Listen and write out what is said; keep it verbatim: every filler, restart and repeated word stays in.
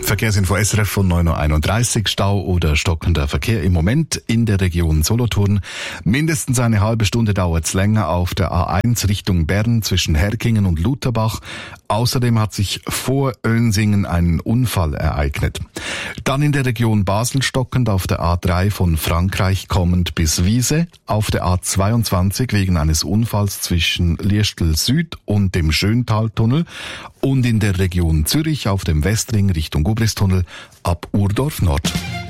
Verkehrsinfo S R F von neun Uhr einunddreißig. Stau oder stockender Verkehr im Moment in der Region Solothurn. Mindestens eine halbe Stunde dauert es länger auf der A eins Richtung Bern zwischen Herkingen und Lutherbach. Außerdem hat sich vor Önsingen ein Unfall ereignet. Dann in der Region Basel stockend auf der A drei von Frankreich kommend bis Wiese. Auf der A zweiundzwanzig wegen eines Unfalls zwischen Liestel Süd und dem Schöntaltunnel. Und in der Region Zürich auf dem Westring Richtung Gubristunnel ab Urdorf Nord.